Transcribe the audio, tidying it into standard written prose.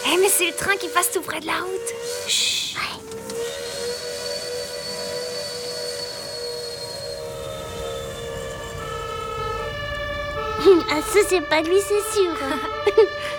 Eh, mais c'est le train qui passe tout près de la route. Chut. Ah, ça, c'est pas lui, c'est sûr.